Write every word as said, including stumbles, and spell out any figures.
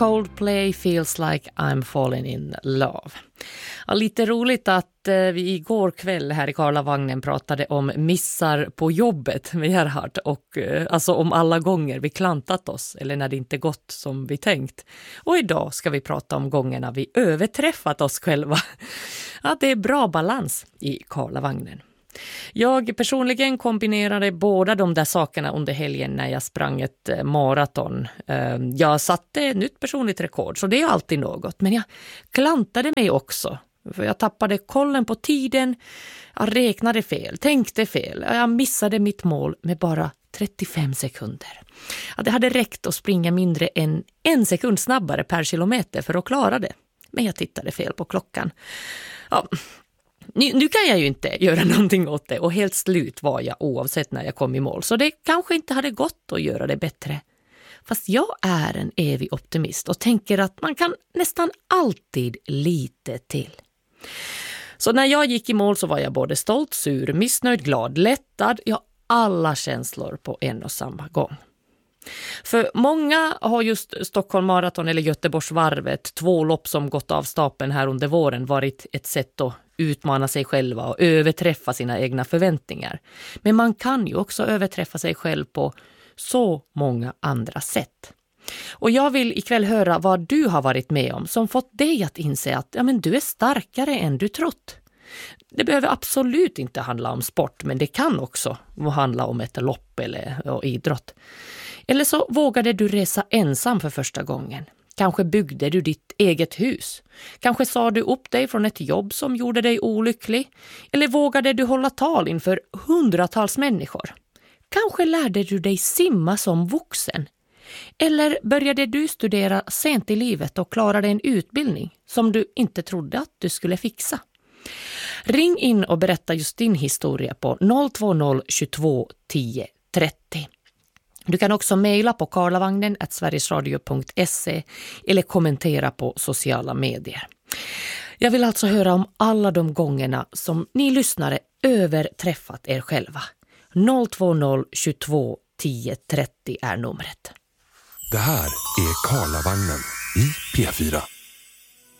Coldplay feels like I'm falling in love. Ja, lite roligt att eh, vi igår kväll här i Karlavagnen pratade om missar på jobbet med Gerhard och eh, alltså om alla gånger vi klantat oss eller när det inte gått som vi tänkt. Och idag ska vi prata om gångerna vi överträffat oss själva. Ja, det är bra balans i Karlavagnen. Jag personligen kombinerade båda de där sakerna under helgen när jag sprang ett maraton. Jag satte nytt personligt rekord, så det är alltid något. Men jag klantade mig också, för jag tappade kollen på tiden. Jag räknade fel, tänkte fel. Jag missade mitt mål med bara trettiofem sekunder. Ja, det hade räckt att springa mindre än en sekund snabbare per kilometer för att klara det. Men jag tittade fel på klockan. Ja... Nu, nu kan jag ju inte göra någonting åt det och helt slut var jag oavsett när jag kom i mål. Så det kanske inte hade gått att göra det bättre. Fast jag är en evig optimist och tänker att man kan nästan alltid lite till. Så när jag gick i mål så var jag både stolt, sur, missnöjd, glad, lättad. Ja, alla känslor på en och samma gång. För många har just Stockholm Marathon eller Göteborgsvarvet, två lopp som gått av stapeln här under våren, varit ett sätt att utmana sig själva och överträffa sina egna förväntningar. Men man kan ju också överträffa sig själv på så många andra sätt. Och jag vill ikväll höra vad du har varit med om som fått dig att inse att ja, men du är starkare än du trott. Det behöver absolut inte handla om sport, men det kan också handla om ett lopp eller idrott. Eller så vågade du resa ensam för första gången. Kanske byggde du ditt eget hus. Kanske sa du upp dig från ett jobb som gjorde dig olycklig. Eller vågade du hålla tal inför hundratals människor. Kanske lärde du dig simma som vuxen. Eller började du studera sent i livet och klarade en utbildning som du inte trodde att du skulle fixa. Ring in och berätta just din historia på noll två noll tjugotvå tio trettio. Du kan också mejla på karlavagnen at sverigesradio punkt se eller kommentera på sociala medier. Jag vill alltså höra om alla de gångerna som ni lyssnare överträffat er själva. noll två noll tjugotvå tio trettio är numret. Det här är Karlavagnen i P fyra.